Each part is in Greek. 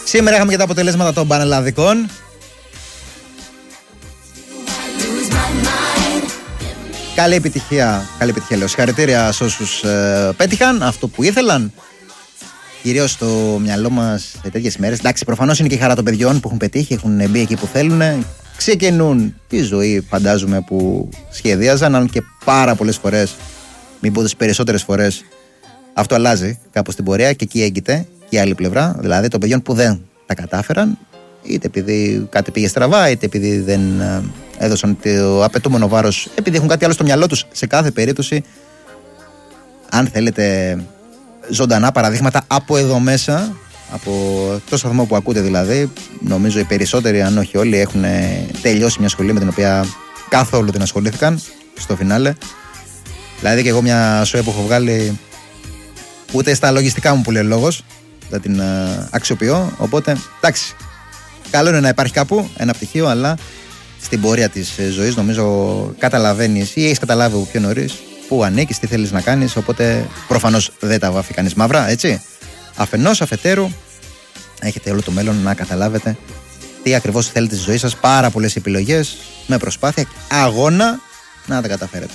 Σήμερα είχαμε και τα αποτελέσματα των πανελλαδικών. Καλή επιτυχία λέω. Συγχαρητήρια σε όσους πέτυχαν αυτό που ήθελαν. Κυρίως στο μυαλό μας σε τέτοιες μέρες. Εντάξει, προφανώς είναι και η χαρά των παιδιών που έχουν πετύχει, έχουν μπει εκεί που θέλουν. Ξεκινούν τη ζωή, φαντάζομαι, που σχεδίαζαν. Αν και πάρα πολλές φορές, μην πω τις περισσότερες φορές, αυτό αλλάζει κάπως στην πορεία και εκεί έγκυται και η άλλη πλευρά. Δηλαδή των παιδιών που δεν τα κατάφεραν, είτε επειδή κάτι πήγε στραβά, είτε επειδή δεν έδωσαν το απαιτούμενο βάρος, επειδή έχουν κάτι άλλο στο μυαλό τους. Σε κάθε περίπτωση, αν θέλετε ζωντανά παραδείγματα από εδώ μέσα, από το σταθμό που ακούτε δηλαδή, νομίζω οι περισσότεροι, αν όχι όλοι, έχουν τελειώσει μια σχολή με την οποία καθόλου δεν ασχολήθηκαν στο φινάλε. Δηλαδή και εγώ μια ΣΟΕ που έχω βγάλει, ούτε στα λογιστικά μου που λέει ο λόγος δεν την αξιοποιώ, οπότε εντάξει, καλό είναι να υπάρχει κάπου ένα πτυχίο, αλλά στην πορεία της ζωής νομίζω καταλαβαίνεις ή έχεις καταλάβει από πιο νωρίς που ανήκεις, τι θέλεις να κάνεις, οπότε προφανώς δεν τα βάφει κανείς μαύρα, έτσι. Αφενός, αφετέρου, έχετε όλο το μέλλον να καταλάβετε τι ακριβώς θέλετε στη ζωή σας, πάρα πολλές επιλογές, με προσπάθεια, αγώνα να τα καταφέρετε.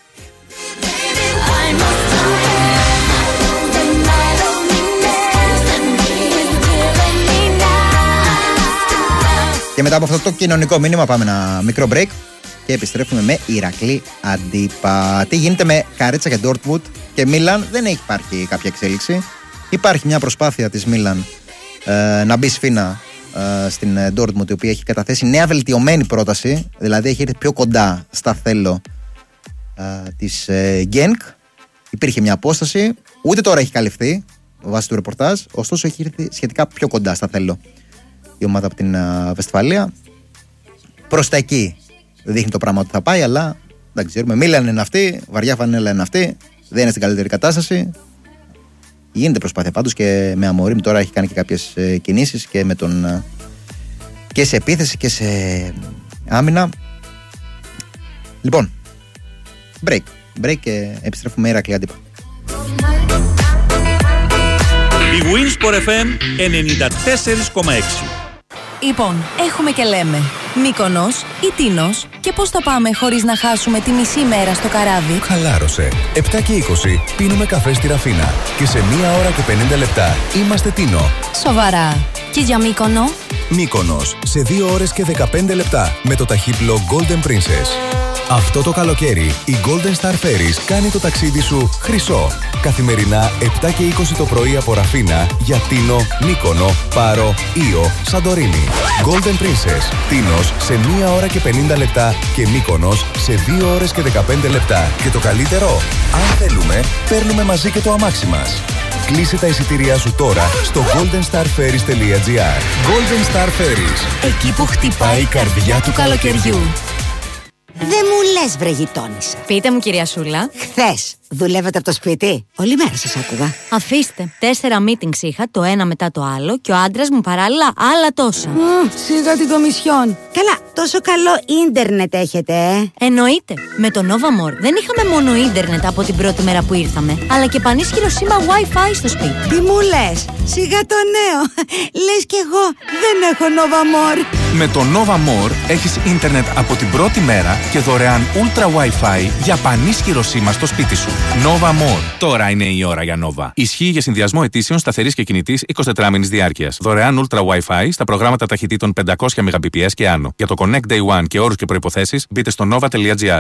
Και μετά από αυτό το κοινωνικό μήνυμα πάμε ένα μικρό break και επιστρέφουμε με Ηρακλή Αντίπα. Τι γίνεται με Καρέτσα και Ντόρτμουντ και Μίλαν? Δεν έχει υπάρχει κάποια εξέλιξη. Υπάρχει μια προσπάθεια της Μίλαν να μπει σφήνα στην Ντόρτμουντ, η οποία έχει καταθέσει νέα βελτιωμένη πρόταση, δηλαδή έχει έρθει πιο κοντά στα θέλω της Γκένκ. Υπήρχε μια απόσταση, ούτε τώρα έχει καλυφθεί βάσει του ρεπορτάζ, ωστόσο έχει έρθει σχετικά πιο κοντά στα θέλω η ομάδα από την Βεσφαλία. Προς τα εκεί δείχνει το πράγμα ότι θα πάει, αλλά δεν ξέρουμε. Μίλαν είναι αυτή, βαριά φανέλα είναι αυτή, δεν είναι στην καλύτερη κατάσταση. Γίνεται προσπάθεια πάντως και με Αμορίμ τώρα έχει κάνει και κάποιες κινήσεις και με τον και σε επίθεση και σε άμυνα. Λοιπόν, break και επιστρέφουμε Ηρακλή Αντίπα. Η Winsport FM 94,6. Λοιπόν, έχουμε και λέμε Μύκονος ή Τίνος, και πώς θα πάμε χωρίς να χάσουμε τη μισή μέρα στο καράβι? Χαλάρωσε. 7 και 20 πίνουμε καφέ στη Ραφίνα και σε 1 ώρα και 50 λεπτά είμαστε Τίνο. Σοβαρά. Και για Μύκονο? Μύκονος σε 2 ώρες και 15 λεπτά με το ταχύπλο Golden Princess. Αυτό το καλοκαίρι η Golden Star Ferries κάνει το ταξίδι σου χρυσό. Καθημερινά 7 και 20 το πρωί από Ραφίνα για Τίνο, Μύκονο, Πάρο, Ήο, Σαντορίνη. Golden Princess, Τίνος σε 1 ώρα και 50 λεπτά και Μύκονος σε 2 ώρες και 15 λεπτά. Και το καλύτερο, αν θέλουμε, παίρνουμε μαζί και το αμάξι μας. Κλείσε τα εισιτήριά σου τώρα στο goldenstarferries.gr. Golden Star Ferries, εκεί που χτυπάει η καρδιά του καλοκαιριού. Δεν μου λες, βρε γειτόνισσα. Πείτε μου, κυρία Σούλα. Χθες δουλεύετε από το σπίτι? Όλη μέρα σας άκουγα. Αφήστε. 4 meetings είχα, το ένα μετά το άλλο, και ο άντρας μου παράλληλα άλλα τόσα. Σιγά την κομισιόν. Καλά, τόσο καλό ίντερνετ έχετε, Εννοείται. Με το Nova More δεν είχαμε μόνο ίντερνετ από την πρώτη μέρα που ήρθαμε, αλλά και πανίσχυρο σήμα Wi-Fi στο σπίτι. Τι μου λες? Σιγά το νέο. Λες κι εγώ δεν έχω Nova More. Με το Nova More έχεις ίντερνετ από την πρώτη μέρα και δωρεάν Ultra Wi-Fi για πανίσχυρο σήμα στο σπίτι σου. Nova More. Τώρα είναι η ώρα για Nova. Ισχύει για συνδυασμό ετήσεων σταθερής και κινητής 24 μήνης διάρκειας. Δωρεάν Ultra Wi-Fi στα προγράμματα ταχυτήτων 500 Mbps και άνω. Για το Connect Day One και όρους και προϋποθέσεις μπείτε στο nova.gr.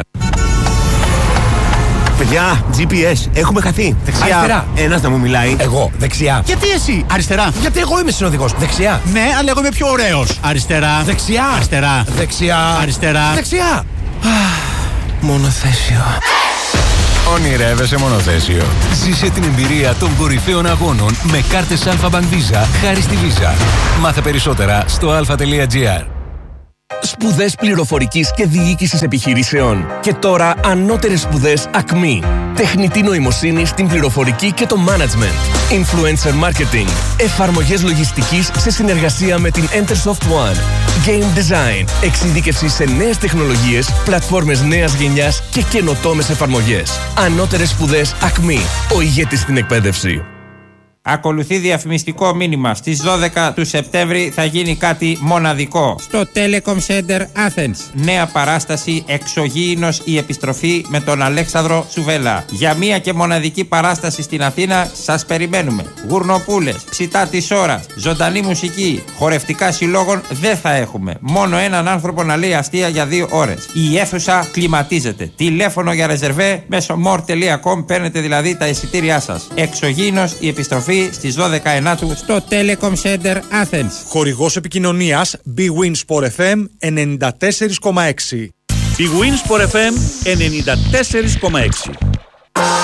Παιδιά, GPS, έχουμε χαθεί. Δεξιά. Αριστερά. Ένας να μου μιλάει. Εγώ, δεξιά. Γιατί εσύ? Αριστερά. Γιατί εγώ είμαι συνοδηγός. Δεξιά. Ναι, αλλά εγώ είμαι πιο ωραίος. Αριστερά. Δεξιά. Αριστερά. Δεξιά. Αριστερά. Δεξιά. Μονοθέσιο. ονειρεύεσαι μονοθέσιο? Ζήσε την εμπειρία των κορυφαίων αγώνων με κάρτες Alpha Bank Visa χάρη στη Visa. Μάθε περισσότερα στο alpha.gr. Σπουδές πληροφορικής και διοίκησης επιχειρήσεων. Και τώρα ανώτερες σπουδές ΑΚΜΗ. Τεχνητή νοημοσύνη στην πληροφορική και το management. Influencer marketing. Εφαρμογές λογιστικής σε συνεργασία με την Entersoft One. Game design. Εξειδίκευση σε νέες τεχνολογίες, πλατφόρμες νέας γενιάς και καινοτόμες εφαρμογές. Ανώτερες σπουδές ΑΚΜΗ. Ο ηγέτης στην εκπαίδευση. Ακολουθεί διαφημιστικό μήνυμα. Στις 12 του Σεπτέμβρη θα γίνει κάτι μοναδικό. Στο Telecom Center Athens. Νέα παράσταση Εξωγήινος η επιστροφή με τον Αλέξανδρο Σουβέλα. Για μία και μοναδική παράσταση στην Αθήνα σας περιμένουμε. Γουρνοπούλες, ψητά της ώρας, ζωντανή μουσική, χορευτικά συλλόγων δεν θα έχουμε. Μόνο έναν άνθρωπο να λέει αστεία για 2 ώρες. Η αίθουσα κλιματίζεται. Τηλέφωνο για ρεζερβέ μέσω more.com, παίρνετε δηλαδή τα εισιτήριά σας. Εξωγήινος η επιστροφή στις 12 Ενάτου στο Telecom Center Athens. Χορηγός επικοινωνίας Big Win Sport FM 94,6. Big Win Sport FM 94,6.